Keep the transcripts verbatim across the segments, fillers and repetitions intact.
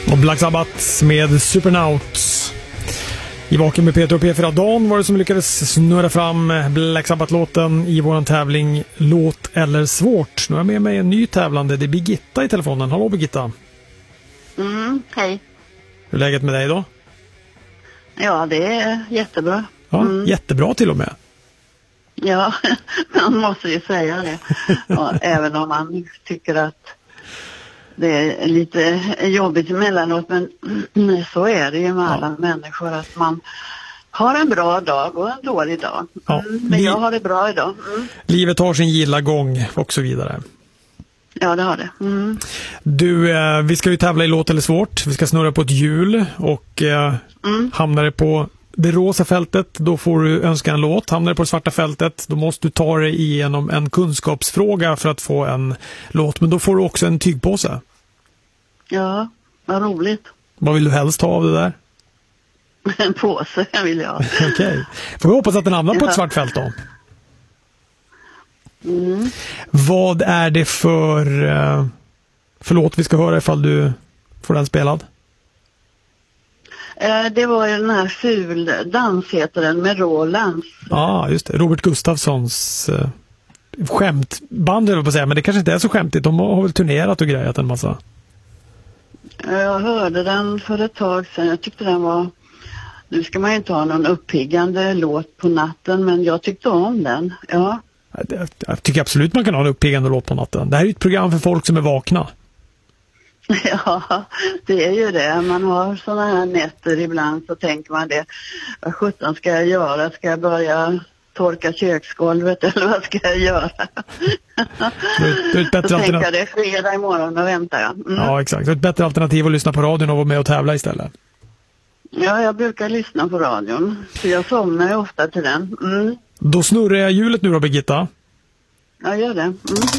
Och Black Sabbath med Supernauts. I Vaken med Peter och P fyra Dan var det som lyckades snurra fram Black Sabbath-låten i våran tävling Låt eller svårt. Nu är jag med mig en ny tävlande. Det är Birgitta i telefonen. Hallå Birgitta. Mm, hej. Hur är läget med dig då? Ja, det är jättebra. Ja, mm. Jättebra till och med. Ja, man måste ju säga det. Ja, även om man tycker att det är lite jobbigt emellanåt, men så är det ju med alla ja. människor, att man har en bra dag och en dålig dag. Ja, mm, men jag har det bra idag. Mm. Livet har sin gilla gång och så vidare. Ja, det har det. Mm. Du, eh, vi ska ju tävla i Låt eller svårt. Vi ska snurra på ett hjul och eh, mm. hamnar det på det rosa fältet, då får du önska en låt. Hamnar det på det svarta fältet, då måste du ta dig igenom en kunskapsfråga för att få en låt. Men då får du också en tygpåse. Ja, vad roligt. Vad vill du helst ha av det där? En påse vill jag. Okej. Okay. Får vi hoppas att den hamnar ja. på ett svart fält då. Mm. Vad är det för, för låt vi ska höra ifall du får den spelad? Det var ju den här Ful dans heter den med Rolands. Ja, ah, just det. Robert Gustafssons uh, skämtband vill jag säga, men det kanske inte är så skämtigt. De har väl turnerat och grejat en massa. Jag hörde den för ett tag sedan. Jag tyckte den var... Nu ska man ju inte ha någon uppiggande låt på natten, men jag tyckte om den. Ja. Jag, jag tycker absolut man kan ha en uppiggande låt på natten. Det här är ett program för folk som är vakna. Ja, det är ju det. Man har sådana här nätter ibland, så tänker man det. Vad sjutton ska jag göra? Ska jag börja torka köksgolvet eller vad ska jag göra? Det är, det är ett bättre så alternativ. tänker jag det är fredag imorgon och väntar jag. Mm. Ja, exakt. Det är ett bättre alternativ att lyssna på radion och vara med och tävla istället. Ja, jag brukar lyssna på radion. Så jag somnar ju ofta till den. Mm. Då snurrar jag hjulet nu då, Birgitta. Ja, gör det. Mm.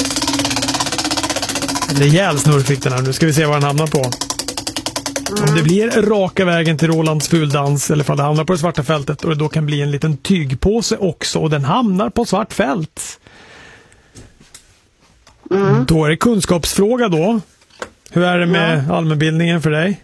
Rejäl snurr fick den här. Nu ska vi se vad den hamnar på. Mm. Om det blir raka vägen till Rolands fuldans eller om det hamnar på det svarta fältet, och det då kan bli en liten tygpåse också, och den hamnar på svart fält. Mm. Då är det kunskapsfråga då. Hur är det med ja. allmänbildningen för dig?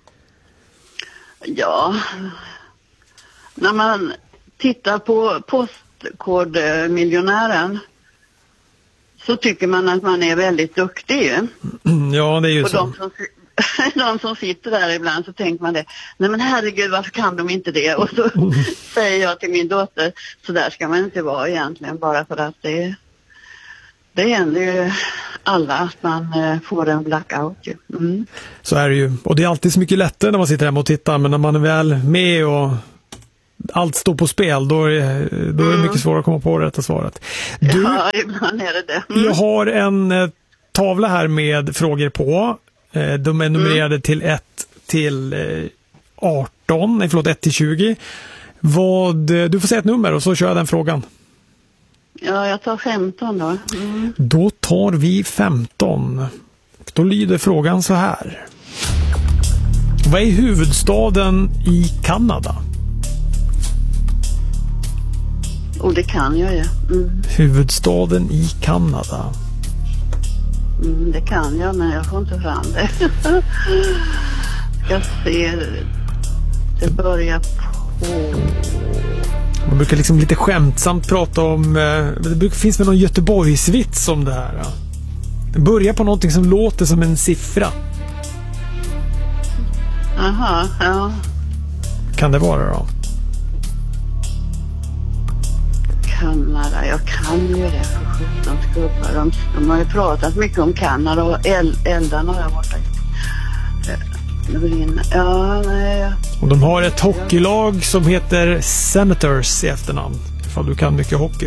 Ja, när man tittar på Postkodmiljonären så tycker man att man är väldigt duktig. Ja, det är ju och så. De som, de som sitter där ibland, så tänker man det. Nej men herregud, varför kan de inte det? Och så mm. säger jag till min dotter, så där ska man inte vara egentligen, bara för att det, det händer ju alla att man får en blackout. Ju. Mm. Så är det ju. Och det är alltid så mycket lättare när man sitter hemma och tittar, men när man är väl med och allt står på spel, då är, då är det mycket svårare att komma på det rätta svaret. Du, ja, ibland är det det. Mm. Jag har en eh, tavla här med frågor på. Eh, de är numrerade mm. till ett till eh, arton, nej förlåt, ett till tjugo. Vad, du får säga ett nummer och så kör jag den frågan. Ja, jag tar femton då. Mm. Då tar vi femton. Då lyder frågan så här. Vad är huvudstaden i Kanada? Och det kan jag ju. Ja. Mm. Huvudstaden i Kanada. Mm, det kan jag, men jag får inte fram det. Ska se. Det börjar på... Man brukar liksom lite skämtsamt prata om... Det brukar, finns väl någon Göteborgsvits om det här. Ja. Det börjar på någonting som låter som en siffra. Aha, ja. Kan det vara då? Kanada, jag kan ju det för sjutton skubbar. De, de har ju pratat mycket om Kanada och el, eldarna där borta. Ja, nej. Och de har ett hockeylag som heter Senators i efternamn. Ifall du kan mycket hockey.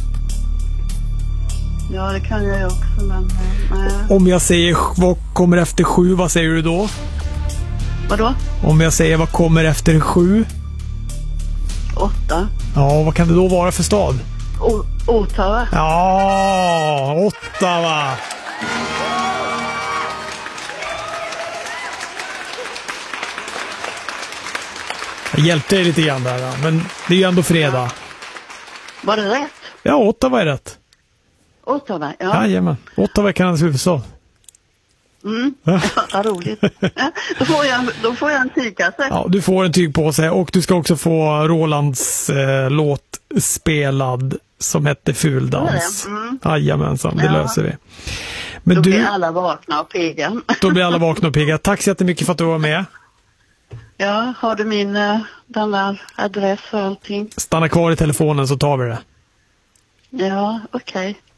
Ja, det kan jag ju också, men nej. Om jag säger vad kommer efter sju, vad säger du då? Vadå? Om jag säger vad kommer efter sju? Åtta. Ja, vad kan det då vara för stad? O- Ottawa. Ja, Ottawa. Jag hjälpte dig lite grann där, men det är ju ändå fredag. Var det rätt? Ja, Ottawa är rätt. Ottawa, ja. Jajamän, Ottawa är Kanadas huvudstad. Mm. Ja, vad roligt. Ja, då, får jag, då får jag en tygkasse. Ja, du får en tyg på sig och du ska också få Rolands eh, låt spelad som hette Fuldans. Mm. Jajamensan, det ja. löser vi. Men då du, blir alla vakna och pigga. Då blir alla vakna och pigga. Tack så jättemycket för att du var med. Ja, har du min den där adress och allting? Stanna kvar i telefonen så tar vi det. Ja, okej. Okay.